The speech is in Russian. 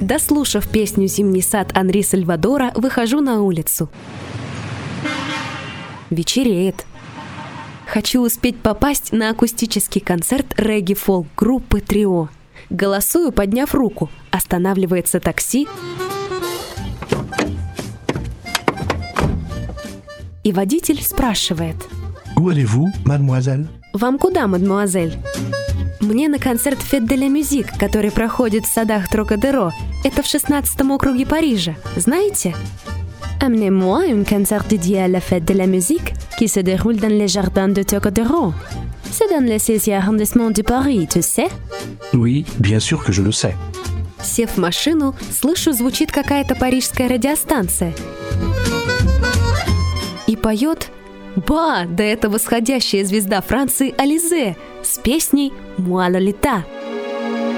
Дослушав песню «Зимний сад» Анри Сальвадора, выхожу на улицу. Вечереет. Хочу успеть попасть на акустический концерт регги-фолк-группы «Трио». Голосую, подняв руку. Останавливается такси. И водитель спрашивает: «Où allez-vous, mademoiselle?» «Вам куда, мадемуазель?» «Мне на концерт Fête de la Musique, который проходит в садах Трокадеро. Это в 16-м округе Парижа. Знаете?» «Amenez-moi un concert dédié à la Fête de la Musique qui se déroule dans les jardins de Trocadéro. C'est dans le 16e arrondissement de Paris, tu sais?» Oui, bien sûr que je le sais. Сев в машину, слышу, звучит какая-то парижская радиостанция. И поет, да это восходящая звезда Франции Ализе с песней «Moi Lolita».